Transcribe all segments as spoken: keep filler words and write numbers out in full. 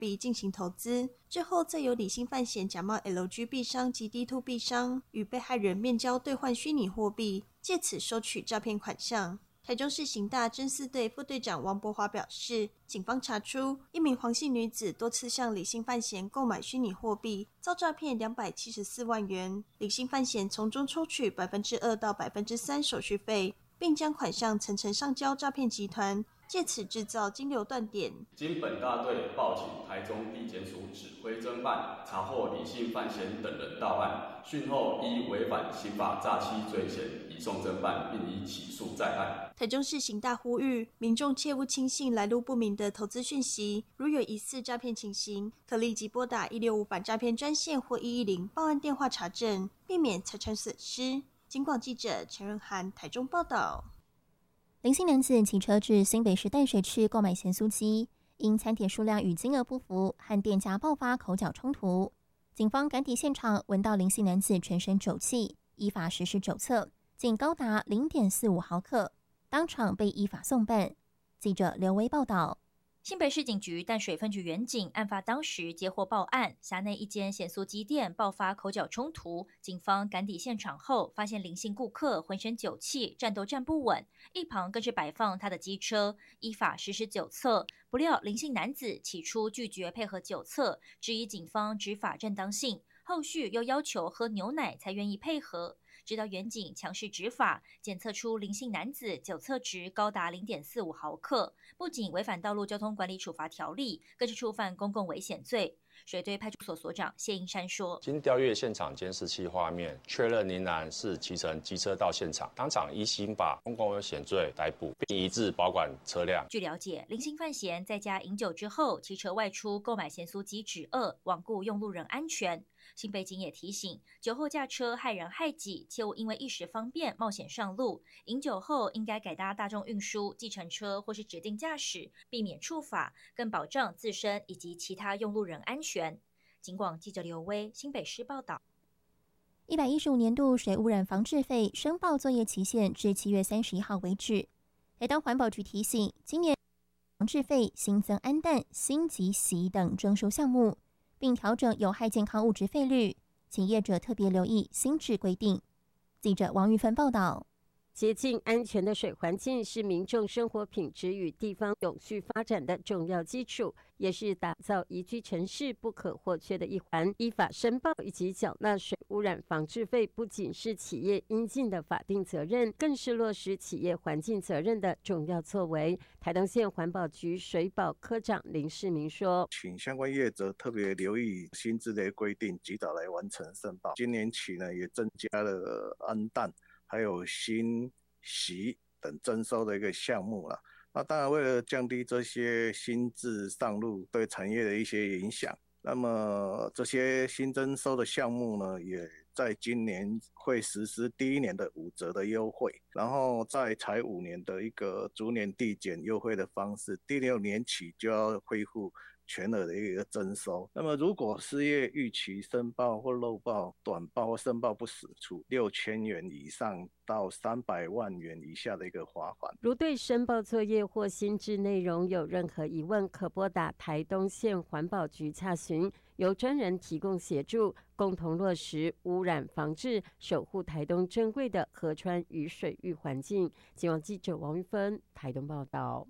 币进行投资，之后再由李姓犯嫌假冒 L G 币商及 D 二 币商与被害人面交兑换虚拟货币，借此收取诈骗款项。台中市刑大侦四队副队长王博华表示，警方查出一名黄姓女子多次向李姓犯嫌购买虚拟货币，遭诈骗两百七十四万元。李姓犯嫌从中抽取百分之二到百分之三手续费，并将款项层层上交诈骗集团，借此制造金流断点。 经本大队报请台中地检署指挥侦办，查获李姓犯嫌等人到案，讯后依违反刑法诈欺罪嫌移送侦办，并已起诉在案。 台中市刑大呼吁民众切勿轻信来路不明的投资讯息，如有疑似诈骗情形，可立即拨打一六五反诈骗专线或一一零报案电话查证，避免财产损失。警广记者陈润涵台中报道。 林姓男子骑车至新北市淡水区购买咸酥鸡，因餐点数量与金额不符，和店家爆发口角冲突。警方赶抵现场，闻到林姓男子全身酒气，依法实施酒测，仅高达 零点四五毫克，当场被依法送办。记者刘威报道。 新北市警局淡水分局员警案发当时接获报案，辖内一间咸酥鸡店爆发口角冲突。警方赶抵现场后，发现林姓顾客浑身酒气，站都站不稳，一旁更是摆放他的机车，依法实施酒测。不料林姓男子起初拒绝配合酒测，质疑警方执法正当性，后续又要求喝牛奶才愿意配合。直到员警强势执法，检测出林姓男子酒测值高达 零点四五毫克，不仅违反道路交通管理处罚条例，更是触犯公共危险罪。水堆派出所所长谢英山说， 经调阅现场监视器画面，确认林男是骑乘机车到现场，当场依刑法公共危险罪逮捕，并移至保管车辆。 据了解，林姓犯嫌在家饮酒之后，骑车外出购买咸酥鸡止饿，罔顾用路人安全。新北警也提醒，酒后驾车害人害己，切勿因为一时方便冒险上路。饮酒后应该改搭大众运输、计程车或是指定驾驶，避免触法，更保障自身以及其他用路人安全。警广记者刘威新北市报道。 一百一十五年度水污染防治费申报作业期限至七月三十一号为止。台东环保局提醒，今年防治费新增氨氮、锌及硒等征收项目，并调整有害健康物质费率，请业者特别留意新制规定。记者王玉芬报道。 洁净安全的水环境是民众生活品质与地方永续发展的重要基础，也是打造宜居城市不可或缺的一环。依法申报以及缴纳水污染防治费，不仅是企业应尽的法定责任，更是落实企业环境责任的重要作为。台东县环保局水保科长林世明说， 请相关业者特别留意新制的规定，及早来完成申报。今年起呢，也增加了氨氮还有锌、硒等征收的一个项目了。那当然，为了降低这些新制上路对产业的一些影响，那么这些新征收的项目呢，也在今年会实施第一年的五折的优惠，然后在采五年的一个逐年递减优惠的方式，第六年起就要恢复全额的一个征收。那么如果失业逾期申报或漏报、短报或申报不实，处六千元以上到三百万元以下的一个罚款。 如对申报作业或新制内容有任何疑问，可拨打台东县环保局洽询，由专人提供协助，共同落实污染防治，守护台东珍贵的河川与水域环境。警广记者王玉芬台东报道。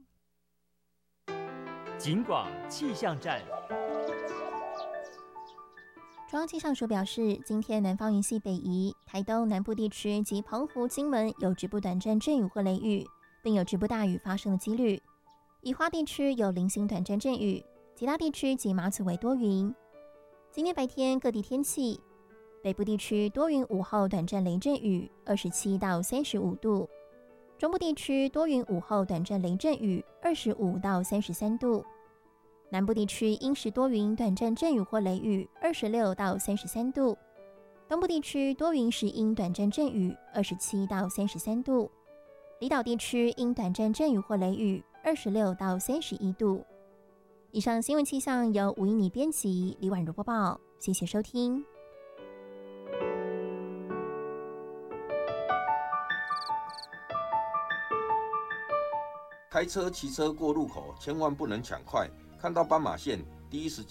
警广气象站。 中央气象署表示，今天南方云系北移，台东南部地区及澎湖、金门有局部短暂阵雨或雷雨，并有局部大雨发生的几率。宜花地区有零星短暂阵雨，其他地区及马祖为多云。今天白天各地天气，北部地区多云，午后短暂雷阵雨，二十七到三十五度。中部地区多云，午后短暂雷阵雨，二十五到三十三度。南部地区阴时多云，短暂阵雨或雷雨，二十六到三十三度。东部地区多云时阴，短暂阵雨，二十七到三十三度。离岛地区阴短暂阵雨或雷雨，二十六到三十一度。以上新闻气象由吴依妮编辑，李婉如播报，谢谢收听。 开车、骑车过路口，千万不能抢快。看到斑马线， 第一时